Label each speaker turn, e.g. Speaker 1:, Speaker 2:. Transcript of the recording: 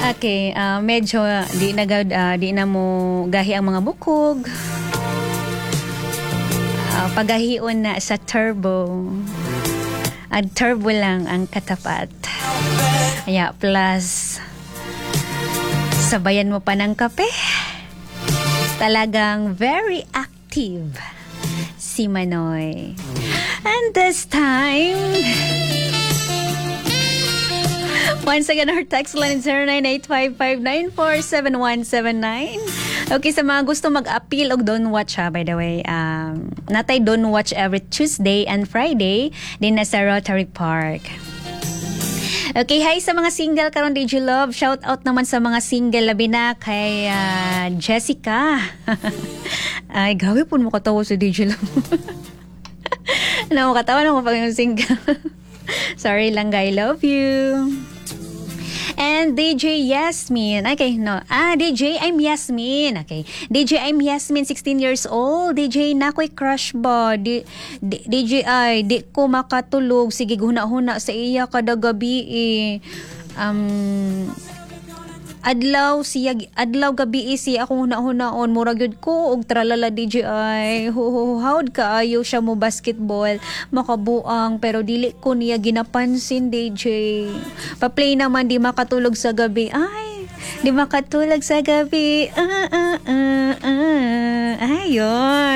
Speaker 1: Okay, medyo di na mo gahi ang mga bukog. Pagahion na sa turbo. At turbo lang ang katapat. Kaya plus sabayan mo pa ng kape. Talagang very active si Manoy. And this time, once again, our text line is 098559471779. Okay, sa mga gusto mag-appeal og Don't Watch by the way, natay Don't Watch every Tuesday and Friday din na sa Rotary Park. Okay, hi sa mga single karon DJ Love. Shout out naman sa mga single labi na kay Jessica. Ay, gawi po mo katawa sa DJ Love. Ano mo katawa na mo pag yung single. Sorry lang, guy. Love you. And DJ Yasmin. Okay, no. DJ, I'm Yasmin. Okay. DJ, I'm Yasmin, 16 years old. DJ, nako'y crush ba? DJ, di ko makatulog. Sige, huna-huna sa iya kada gabi Adlaw gabi siya ako huna-hunaon. Murag yun ko og tralala DJ hawd kaayo siya mo basketball makabuang pero dili ko niya ginapansin DJ. Pa-play naman di makatulog sa gabi. Di makatulog sa gabi. Ayun.